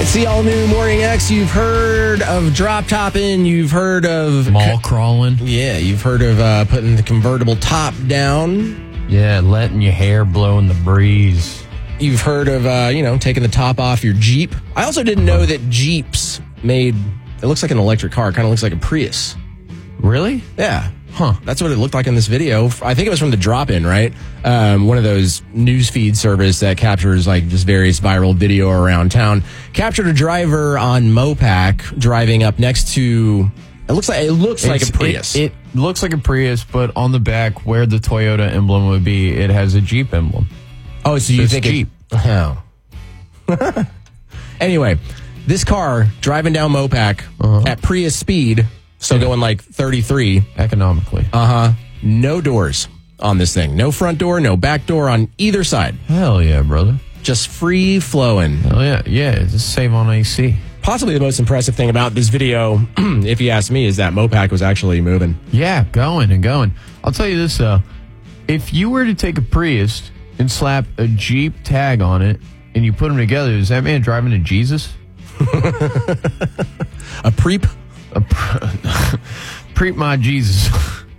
It's the all-new Morning X. You've heard of drop topping. You've heard of... mall crawling. Yeah, you've heard of putting the convertible top down. Yeah, letting your hair blow in the breeze. You've heard of, taking the top off your Jeep. I also didn't know that Jeeps made... It looks like an electric car. It kind of looks like a Prius. Really? Yeah. Huh. That's what it looked like in this video. I think it was from the Drop-In, right? One of those newsfeed service that captures like just various viral video around town. Captured a driver on Mopac driving up next to... It looks like a Prius. It looks like a Prius, but on the back where the Toyota emblem would be, it has a Jeep emblem. Oh, so you think Jeep? Oh. Anyway, this car driving down Mopac at Prius speed, so going like 33 economically. No doors on this thing. No front door, no back door on either side. Hell yeah, brother. Just free flowing. Hell yeah. Yeah, just save on AC. Possibly the most impressive thing about this video, if you ask me, is that Mopac was actually moving. Yeah, going and going. I'll tell you this, though. If you were to take a Prius and slap a Jeep tag on it and you put them together, is that man driving to Jesus? A Preep? Preep my Jesus.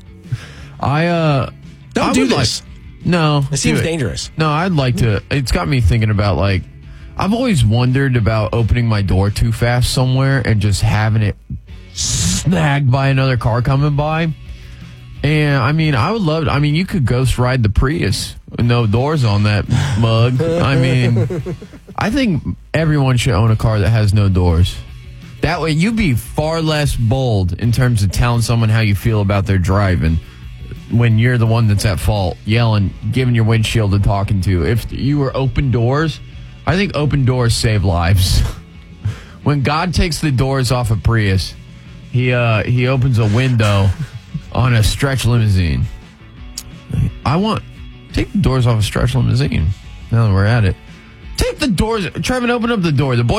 Don't do this. No. It seems dangerous. No, I'd like to. It's got me thinking about, like, I've always wondered about opening my door too fast somewhere and just having it snagged by another car coming by. And, I mean, I would love it. I mean, you could ghost ride the Prius with no doors on that mug. I mean, I think everyone should own a car that has no doors. That way, you'd be far less bold in terms of telling someone how you feel about their driving when you're the one that's at fault, yelling, giving your windshield and talking to. If you were open doors, I think open doors save lives. When God takes the doors off a Prius, he opens a window on a stretch limousine. Take the doors off a stretch limousine. Now that we're at it. Take the doors. Trevin, open up the door. The boy